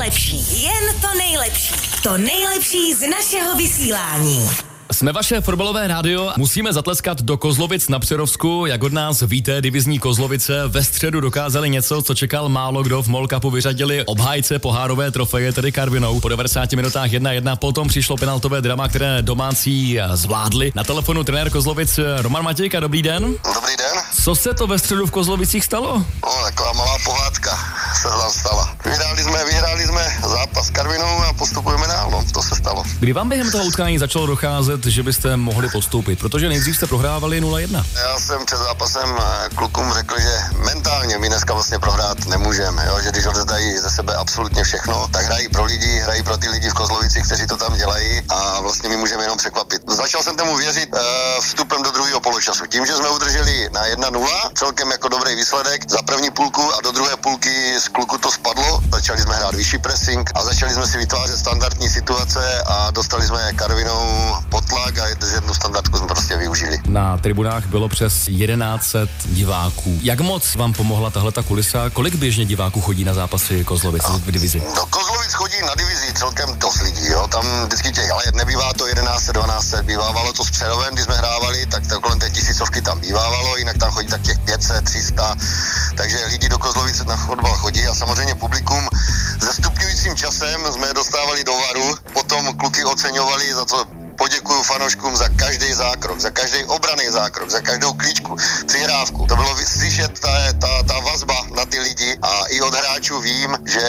nejlepší, jen to nejlepší. To nejlepší z našeho vysílání. Jsme vaše fotbalové rádio, musíme zatleskat do Kozlovic na Přerovsku. Jak od nás víte, divizní Kozlovice ve středu dokázali něco, co čekal málo kdo. V MOL Cupu vyřadili obhájce pohárové trofeje, tedy Karvinou. Po 90 minutách 1-1, potom přišlo penaltové drama, které domácí zvládli. Na telefonu trenér Kozlovic Roman Matějka, dobrý den. Dobrý den. Co se to ve středu v Kozlovicích stalo? No, taková malá pohádka se tam stala. Vyhráli jsme zápas s Karvinou a postupujeme dál, no, to se stalo. Kdy vám během toho utkání začalo docházet, že byste mohli postoupit? Protože nejdřív jste prohrávali 0-1. Já jsem před zápasem klukům řekl, že mentálně my dneska vlastně prohrát nemůžeme, jo? Že když odezdají ze sebe absolutně všechno, tak hrají pro lidi, hrají pro ty lidi v Kozlovicích, kteří to tam dělají a vlastně my můžeme jenom překvapit. Začal jsem tomu věřit vstupem do druhého poločasu. Tím, že jsme udrželi na 1-0, celkem jako dobrý výsledek za první půlku a do druhé půlky z kluku to spadlo. Začali jsme hrát vyšší pressing a začali jsme si vytvářet standardní situace a dostali jsme Karvinou pod tlak a jednu standardku jsme prostě využili. Na tribunách bylo přes 1100 diváků. Jak moc vám pomohla tahleta kulisa? Kolik běžně diváků chodí na zápasy Kozlovic v divizi? Do Kozlovic chodí na divizi celkem dost lidí, jo. Tam vždycky těch, ale nebývá to 1100, bývávalo to s Přerovem, když jsme hrávali, tak to kolem té 1000 tam bývávalo, jinak tam chodí tak těch 500, 300, takže lidi do Kozlovic na fotbal chodí a samozřejmě publikum se stupňujícím časem jsme je dostávali do varu, potom kluky oceňovali, za co poděkuju fanouškům za každý zákrok, za každý obranný zákrok, za každou klíčku, přihrávku. To bylo slyšet ta vazba na ty lidi a i od hráčů vím, že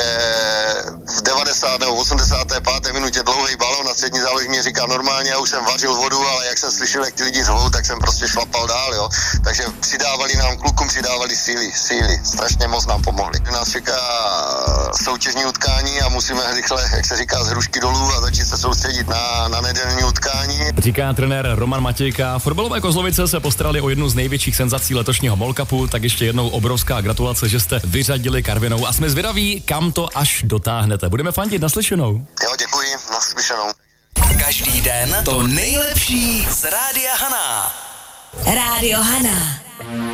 v 90. nebo 85. minutě dlouhý balón na střední záloží mě říká normálně, já už jsem vařil vodu, ale jak jsem slyšel, jak ty lidi řvou, tak jsem prostě šlapal dál, jo. Takže klukům přidávali síly, strašně moc nám pomohli. Nás čeká soutěžní utkání a musíme rychle, jak se říká, z hrušky dolů a začít se soustředit na nedělní utkání. Říká trenér Roman Matějka. Fotbalové Kozlovice se postarali o jednu z největších senzací letošního MOL Cupu, tak ještě jednou obrovská gratulace, že jste vyřadili Karvinou a jsme zvědaví, kam to až dotáhnete. Budeme fandit, naslyšenou. Jo, děkuji, naslyšenou. Každý den to nejlepší z Rádia Hana. Rádio Hana.